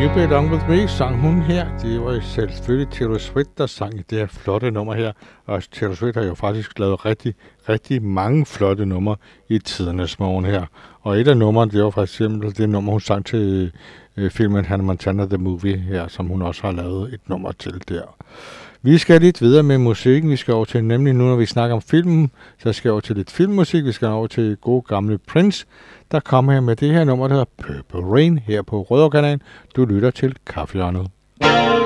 You Belong With Me sang hun her. Det var selvfølgelig Taylor Swift, der sang i det her flotte nummer her. Og Taylor Swift har jo faktisk lavet rigtig mange flotte numre i tidernes morgen her. Og et af numrene, det var for eksempel det nummer, hun sang til filmen Hannah Montana The Movie her, som hun også har lavet et nummer til der. Vi skal lidt videre med musikken. Vi skal over til, nemlig nu når vi snakker om filmen, så skal vi over til lidt filmmusik. Vi skal over til gode gamle Prince, der kommer her med det her nummer, der hedder Purple Rain her på Rødovre Kanal. Du lytter til Kaffehjørnet.